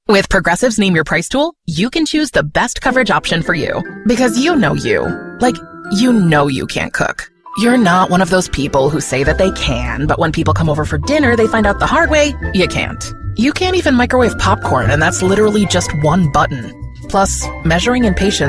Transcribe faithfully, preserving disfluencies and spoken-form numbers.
With Progressive's Name Your Price tool, you can choose the best coverage option for you. Because you know you. Like, you know you can't cook. You're not one of those people who say that they can, but when people come over for dinner, they find out the hard way, you can't. You can't even microwave popcorn, and that's literally just one button. Plus, measuring and patience